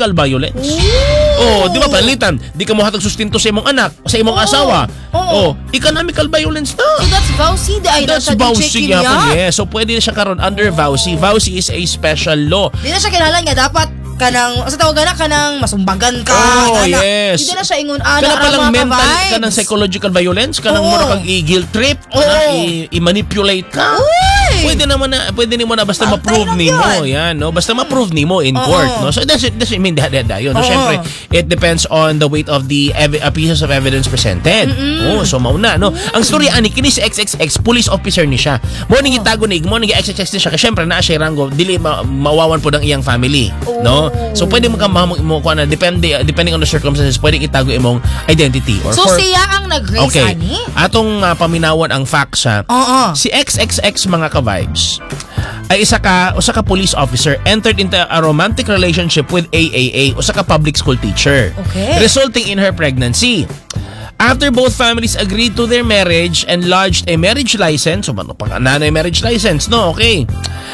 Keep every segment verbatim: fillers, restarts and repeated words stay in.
economical violence. Oh, di ba palitan? Di ka mo hatag sustento sa imong anak, sa imong Oo. asawa. Oo. Oh, economical violence na. So that's vowsy. Ay, That's nasa vowsy D J yapon, niya. yes. So pwede na siya karon under vowsy. Vowsy is a special law. Di na siya kinahanglan nga dapat kanang sa tawagan na kanang masumbagan ka. Oh, ana. yes. Di na siya ingon ana Kana palang mga mental, ka-vibes. kanang psychological violence, kanang Oo. mura kang i-guilt trip, Oo. na i- i-manipulate ka. Uy! Pwede naman na, pwede nimo na basta Ang ma-prove tainong nimo, yun. yan, no? Basta ma-prove nimo in Oo. court, no? So it doesn't, doesn't mean that that yun. No? Oo. Syempre, it depends on the weight of the ev- uh, pieces of evidence presented. Oh, so mauna, no? Ang story ani kini si X X X police officer ni siya. Mo ning gitago ni mo ning X X X ni siya. Kasi syempre naa siya rango, dili ma- mawawan po ng iyang family, no? So pwede mo ka mo mo kuan na depende depending on the circumstances, pwede itago imong identity or So for siya ang nag-raise Okay. ani? Atong uh, paminawan ang facts ha. Oo. Si X X X mga ka-vibes ay isa ka usa ka police officer entered into a romantic relationship with A A A, usa ka public school teacher. Okay. Resulting in her pregnancy. After both families agreed to their marriage and lodged a marriage license, so ano pang nanay marriage license, no? Okay.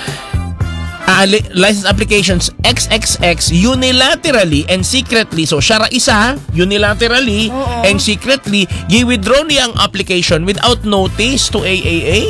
Uh, li- license applications, X X X unilaterally and secretly, so siya ra isa, unilaterally Oo. and secretly, gi-withdraw niya ang application without notice to A A A.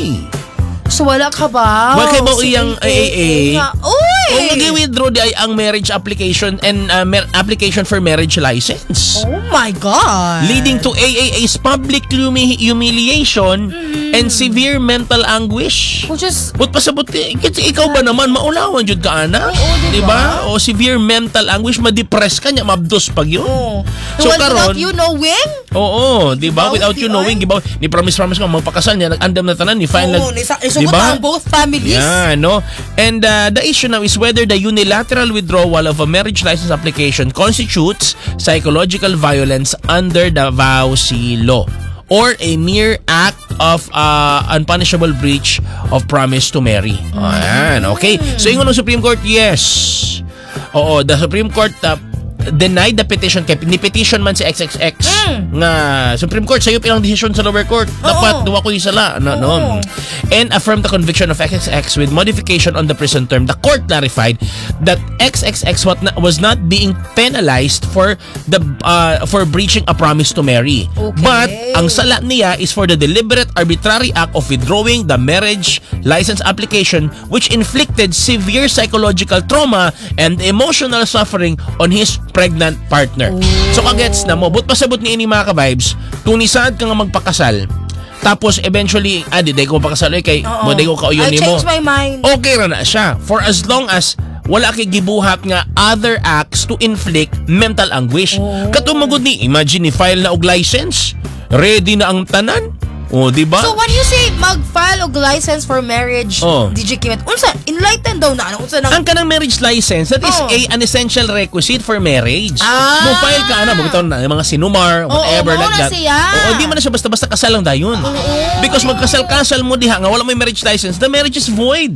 So wala ka ba? Wala kay ba Si iyang A A A? nga. Uy! Kung nag-withdraw di ay ang marriage application and uh, mer- application for marriage license. Oh my God. Leading to A A A's public humi- humiliation and severe mental anguish. Which is, But pasabot, kasi ikaw ba naman, maulawan jud ka, ana? Oo, diba? Diba? O severe mental anguish, ma-depress ka niya, mabdos pag yun. oh. So, Well, karon, without you knowing? oo, diba? Gibaw, Without you di knowing, ay. gibaw, ni promise-promise ka, magpakasal niya, nag-andam na tanan, ni file Oo, nag, nisa- isugot diba? ang both families. Yeah, no? And uh, the issue now is whether the unilateral withdrawal of a marriage license application constitutes psychological violence under the vowsy law or a mere act of uh, unpunishable breach of promise to marry. Ayan, okay. So, ingon ng Supreme Court, yes. Oo, the Supreme Court uh, denied the petition kay ni petition man si X X X Mm. nga Supreme Court sayo pilang decision sa lower court dapat duwa ko isala no, no. Oo. And affirmed the conviction of X X X with modification on the prison term. The court clarified that X X X what na, was not being penalized for the uh, for breaching a promise to marry. Okay. But ang sala niya is for the deliberate arbitrary act of withdrawing the marriage license application which inflicted severe psychological trauma and emotional suffering on his pregnant partner. So kagets na mo, but pasabot ni ini mga ka-vibes, kung nisaad ka nga magpakasal, tapos eventually, ah, di day ko magpakasal, eh, kay, Oo. mo day ko kauyon I ni mo. changed my mind. Okay ra na siya. For as long as wala kay gibuhat nga other acts to inflict mental anguish. Oo. Katumagod ni, imagine ni file na og license, ready na ang tanan. O, di ba? So when you say mag-file og license for marriage, Oh. D J Kimet, unsa enlighten daw na ano unsa nang ang kanang marriage license, that is Oh. a an essential requisite for marriage. Ah. Mo file ka ana, bugitaw na yung mga sinumar, whatever Oo, like mao na that. siya. Oo, di man na siya basta-basta kasal lang dayon. Because magkasal-kasal mo diha nga wala may marriage license, the marriage is void.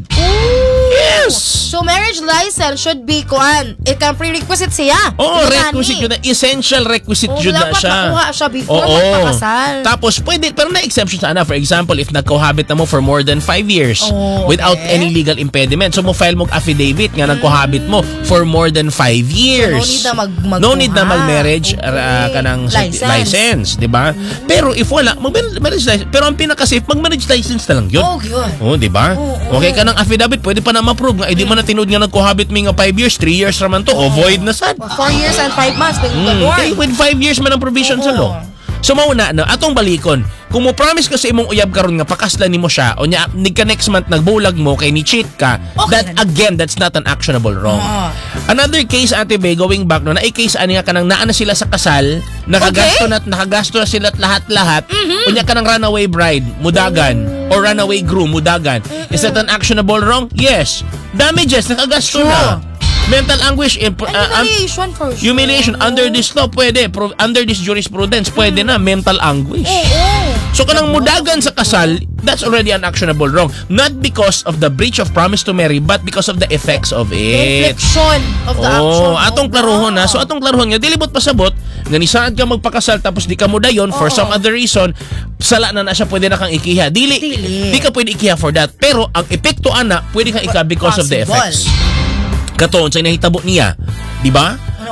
Yes. So marriage license should be kuan. It can prerequisite siya. Oo, Ito requisite gani. yun na. Essential requisite Oo, yun na dapat siya. makuha siya before Oo. magpakasal. Tapos, pwede, pero na-exception sana. For example, if nag-cohabit na mo for more than five years Oo, without okay. any legal impediment. So, mo file mo affidavit nga nag-cohabit mo for more than five years. no need na mag- mag- No need na mag-marriage Okay. uh, ka ng License. license, di ba? Pero if wala, mag-marriage license. Pero ang pinaka-safe, mag-marriage license na lang yun. Oh, yun. Oo, di ba? Oo, Okay ka ng affidavit, pwede pa na ma-prove nga, hindi man na tinood nga nagkuhabit mi nga five years, three years raman to, o void na sad. Four years and five months. Pwede Mm, mm, okay, with five years man ang provision sa Oo. law. So mauna na, atong balikon. Kung mo promise ka sa imong uyab karon nga pakaslan nimo siya o nya nig ka next month nagbulag mo kay ni cheat ka, Okay that na. again that's not an actionable wrong. Oo. Another case Ate Be, going back no, na ay case ani nga kanang naa na sila sa kasal, nakagasto na nakagasto na sila lahat-lahat, Mm-hmm. unya kanang runaway bride, mudagan or runaway groom, mudagan. Is that an actionable wrong? Yes. Damages nakagasto Sure. na. Mental anguish, eh, uh, um, humiliation for sure. humiliation under this law pwede, pro, under this jurisprudence pwede na mental anguish. Oo. So kanang mudagan sa kasal, that's already an actionable wrong. Not because of the breach of promise to marry, but because of the effects of it. Reflection of the action. Oh, atong klaruhon na. So atong klaruhon nga dilibot pasabot nga ni saan ka magpakasal tapos di ka mudayon for Oo. some other reason, sala na na siya pwede na kang ikiha. Dili, Dili. di ka pwede ikiha for that. Pero ang epekto ana pwede kang ika because of the Possible. effects. Katon sa nahitabo niya, di ba?